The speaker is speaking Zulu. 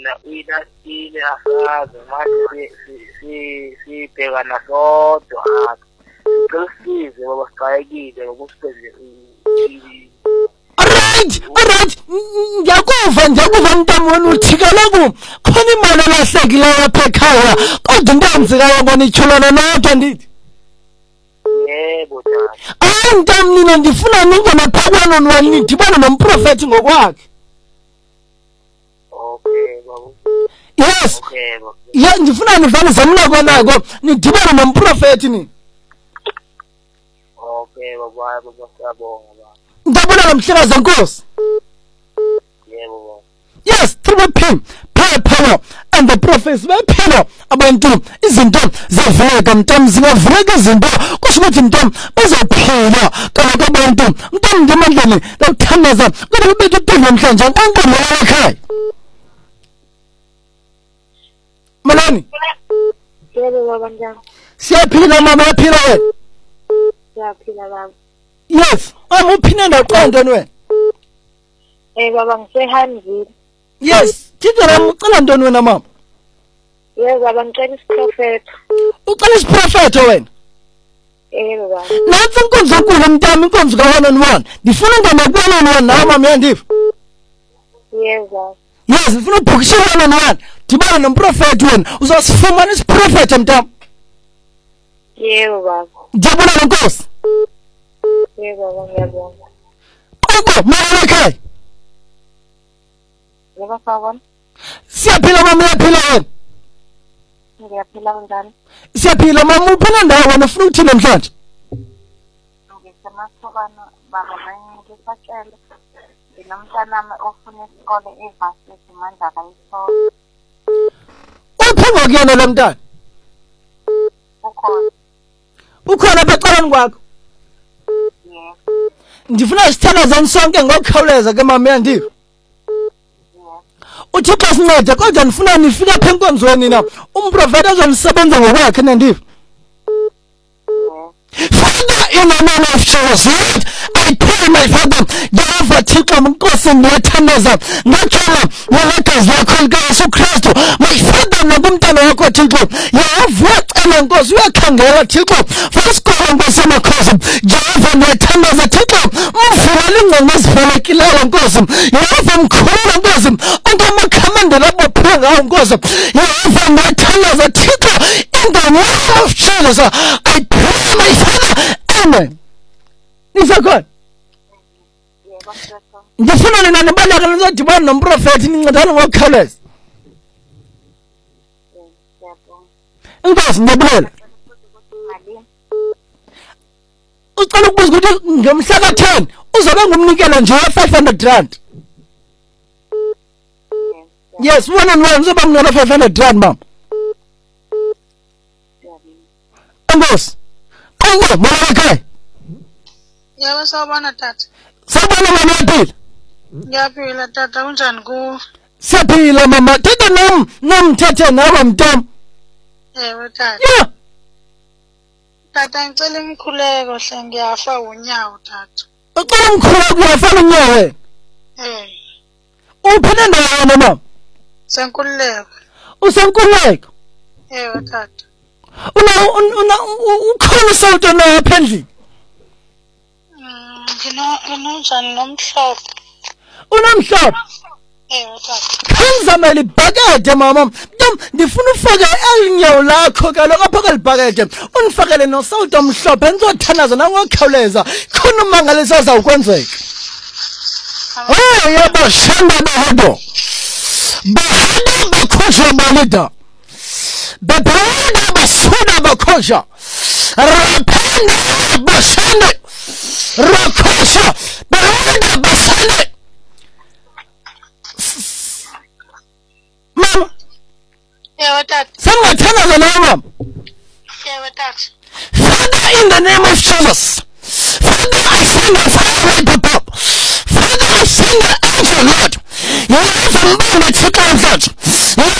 phela uyinasile asazi manje sibhekana sodwa sicela usize baba sixakekile ngokusibenzele Alright, ngiyakuva mntamweni uthikela ku khona imali elahlekile lapha ekhaya kodwa into yenzekayo ngone icholana nodwa ndithi yebo tata mntamnina ndifuna ningena phakwana nani nidibane nomprofeti ngokwakhe okay baba yes okay baba ya ndifuna nivane zamnako nako nidibane nomprofeti ni okay baba siyabonga baba ngabona mhlekazi enkosi yebo baba yes through him power and the prophets baphila abantu izinto zivuleka mntam zingavuleka izinto kusho ukuthi mntam bazophila kaloku abantu mntam ngemandleni lokuthandaza kodwa kubethe uphilo namhlanje nkonqomo ekhaya malani yebo baba njani siyaphila mama yaphila wena siyaphila baba yes uphina ndaqonda wena baba ngisehanzile yes thina ucela ntoni wena mama yebo baba ngicela isiprofeta ucela isiprofeta wena yebo baba nansi inkonzo enkulu mntami inkonzo ka-1-on-1 ndifuna ungena ku-1-on-1 nawe mama yandiva yebo baba yes ndifuna ubhukishe 1-on-1 dibana nomprofeti wena uzasifumana isiprofeta mntami yebo baba ndiyabona lenkosi yebo baba ngiyabonga qoko mama ekhaya yebo baba siyaphila mama uyaphila wena ngiyaphila kanjani siyaphila mama uphina ndawo wena ufuna ukuthini namhlanje ngisemathubana baba ngisacela nginomntanami ofuna isikole evasithi manje akayitholi uphinga kuyena lo mntana ukhona beceleni kwakho yes ndifuna sithandazane sonke ngokukhawuleza ke mama yandiva uthixo sincede kodwa ndifuna nifike apha enkonzweni na umprofeti azonisebenza ngokwakhe nandiva Father, in the name of Jesus, Lord, I pray, my Father, Jehovah, Thixo Nkosi ngiyathandaza ngacela ngalegazi lakho likaYesu Kristu, my Father, nakumntana wakho Thixo, Yehova wacela Nkosi uyakhangela Thixo, fasikho Nkosi amakhosi, Jehova ngiyathandaza Thixo, mvulele ingqondo ezivalekileyo Nkosi, Yehova mkhulula Nkosi, onke amakhamandela abophile ngawo Nkosi, Yehova ngiyathandaza Thixo, in the name of Jesus, I pray, my Father, amen. Nisakhona ngifuna nina nibaleka nizodibana nomprofeti nincedane ngokukhawuleza inkosi ngiyabulela ucela ukubuza ukuthi ngomhla ka-10 uzobe ngumnikelo nje wa-500 yes 1-on-1 uzobe nginola 500 mama inkosi qongo mama ekhaya yebo sawubona tata sawubona mama yaphila ngiyaphila tata kunjani ku siyaphila mama tata nomthethe nawe mntwana ewe tata yeah tata ngicela imikhuleko hle ngiyafa unyawo tata ucela umkhuleko uyafana unyawo wena uphina ndawo mama senkululeko usenkululeko ewe tata ukhona isawuto nayo apha endlini nginonjani nomhlobo unomhlobo ewe tata ngizamela ibhakede mama ndifuna ufake elinyawo lakho kaloku apha kwelibhakede unifakele nosawuto omhlophe nizothandaza nangokhawuleza khona umangalisa azawukwenzeka yabashanda bahabo bahada bakhosha balida bebhada basuda bakhosha rapenda bashande rakosha bahada basande mama ewe tata sangathandaza nawe mama ewe tata Father, in the name of Jesus, Father, I send the fire right up. Father, I send the angel, Lord. You have a man that you can't touch. You